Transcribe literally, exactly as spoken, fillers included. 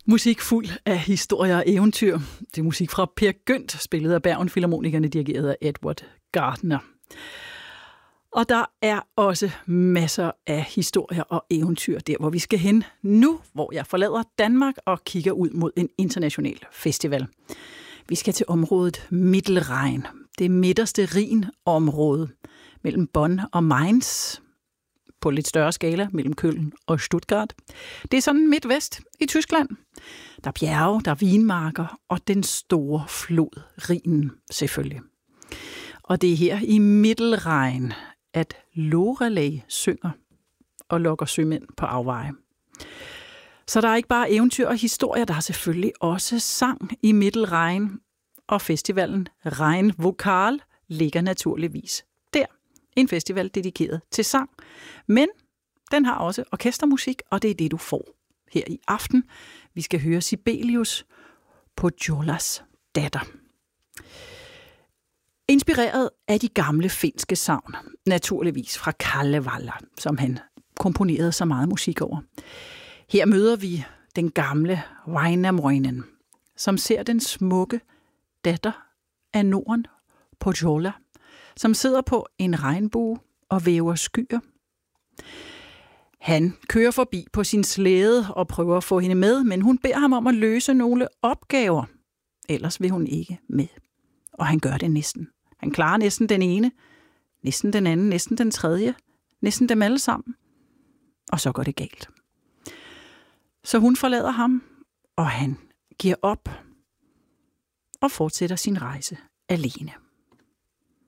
Musik fuld af historier og eventyr. Det er musik fra Per Gønt, spillet af Bergen Filharmonikerne, dirigeret af Edward Gardner. Og der er også masser af historier og eventyr der, hvor vi skal hen nu, hvor jeg forlader Danmark og kigger ud mod en international festival. Vi skal til området Mittelrhein, det midterste Rhin-område mellem Bonn og Mainz, på lidt større skala mellem Köln og Stuttgart. Det er sådan midtvest i Tyskland. Der er bjerge, der er vinmarker og den store flod, Rhinen selvfølgelig. Og det er her i Mittelrhein, at Loreley synger og lokker sømænd på afveje. Så der er ikke bare eventyr og historier, der er selvfølgelig også sang i Mittelrhein, og festivalen Rhein Vokal ligger naturligvis der. En festival dedikeret til sang, men den har også orkestermusik, og det er det, du får her i aften. Vi skal høre Sibelius på Pohjolas datter. Inspireret af de gamle finske sagn, naturligvis fra Kalevala, som han komponerede så meget musik over. Her møder vi den gamle Wainamoinen, som ser den smukke datter af Norden, Pohjola, som sidder på en regnbue og væver skyer. Han kører forbi på sin slæde og prøver at få hende med, men hun beder ham om at løse nogle opgaver. Ellers vil hun ikke med. Og han gør det næsten. Han klarer næsten den ene, næsten den anden, næsten den tredje, næsten dem alle sammen. Og så går det galt. Så hun forlader ham, og han giver op og fortsætter sin rejse alene.